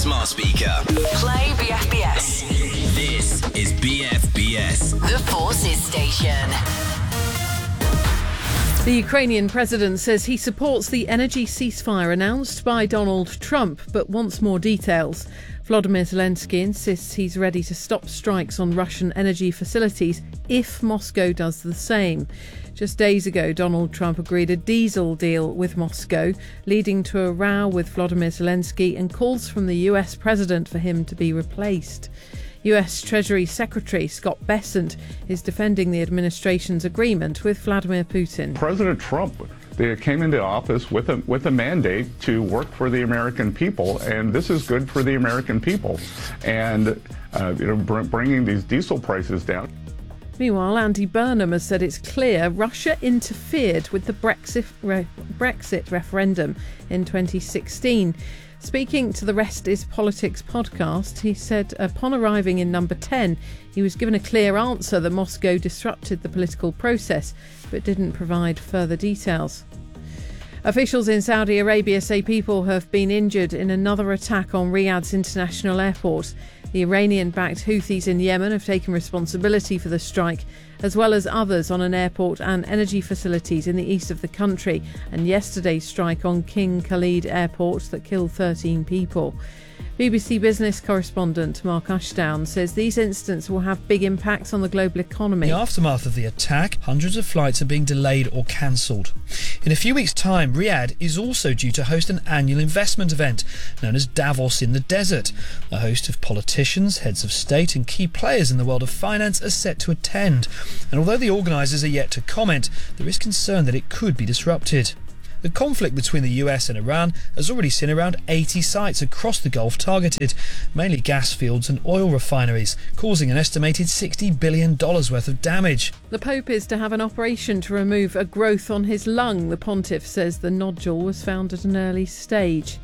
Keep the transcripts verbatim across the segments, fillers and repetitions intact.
smart speaker. Play B F B S. This is B F B S. The Forces Station. The Ukrainian president says he supports the energy ceasefire announced by Donald Trump, but wants more details. Volodymyr Zelensky insists he's ready to stop strikes on Russian energy facilities if Moscow does the same. Just days ago, Donald Trump agreed a diesel deal with Moscow, leading to a row with Volodymyr Zelensky and calls from the U S president for him to be replaced. U S Treasury Secretary Scott Bessent is defending the administration's agreement with Vladimir Putin. President Trump they came into office with a with a mandate to work for the American people, and this is good for the American people. And uh, you know, br- bringing these diesel prices down. Meanwhile, Andy Burnham has said it's clear Russia interfered with the Brexit re- Brexit referendum in twenty sixteen. Speaking to the Rest is Politics podcast, he said upon arriving in number ten, he was given a clear answer that Moscow disrupted the political process, but didn't provide further details. Officials in Saudi Arabia say people have been injured in another attack on Riyadh's international airport. The Iranian-backed Houthis in Yemen have taken responsibility for the strike, as well as others on an airport and energy facilities in the east of the country, and yesterday's strike on King Khalid Airport that killed thirteen people. B B C Business correspondent Mark Ashdown says these incidents will have big impacts on the global economy. In the aftermath of the attack, hundreds of flights are being delayed or cancelled. In a few weeks' time, Riyadh is also due to host an annual investment event known as Davos in the Desert. A host of politicians, heads of state and key players in the world of finance are set to attend. And although the organisers are yet to comment, there is concern that it could be disrupted. The conflict between the U S and Iran has already seen around eighty sites across the Gulf targeted, mainly gas fields and oil refineries, causing an estimated sixty billion dollars worth of damage. The Pope is to have an operation to remove a growth on his lung. The pontiff says the nodule was found at an early stage.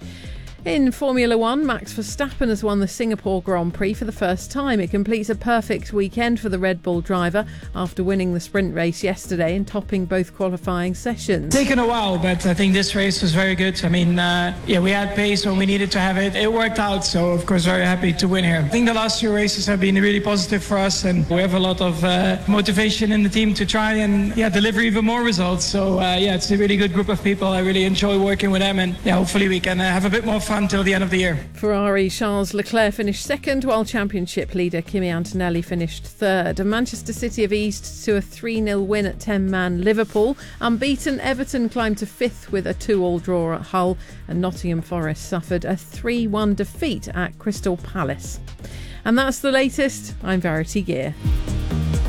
In Formula One, Max Verstappen has won the Singapore Grand Prix for the first time. It completes a perfect weekend for the Red Bull driver after winning the sprint race yesterday and topping both qualifying sessions. Taken a while, but I think this race was very good. I mean, uh, yeah, we had pace when we needed to have it. It worked out, so of course very happy to win here. I think the last few races have been really positive for us, and we have a lot of uh, motivation in the team to try and yeah deliver even more results. So uh, yeah, it's a really good group of people. I really enjoy working with them, and yeah, hopefully we can uh, have a bit more fun until the end of the year. Ferrari Charles Leclerc finished second, while championship leader Kimi Antonelli finished third. And Manchester City have eased to a three nil win at ten-man Liverpool. Unbeaten Everton climbed to fifth with a two all draw at Hull, and Nottingham Forest suffered a three one defeat at Crystal Palace. And that's the latest. I'm Verity Gear.